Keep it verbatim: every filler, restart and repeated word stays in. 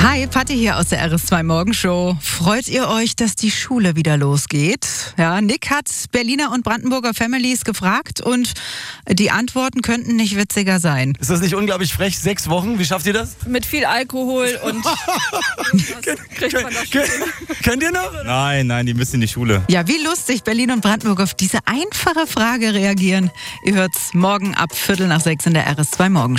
Hi, Patti hier aus der R S zwei Morgenshow. Freut ihr euch, dass die Schule wieder losgeht? Ja, Nick hat Berliner und Brandenburger Families gefragt und die Antworten könnten nicht witziger sein. Ist das nicht unglaublich frech? Sechs Wochen? Wie schafft ihr das? Mit viel Alkohol und kriegt man das schon. Könnt ihr noch? Nein, nein, die müssen in die Schule. Ja, wie lustig Berlin und Brandenburg auf diese einfache Frage reagieren. Ihr hört's morgen ab Viertel nach sechs in der R S zwei Morgenshow.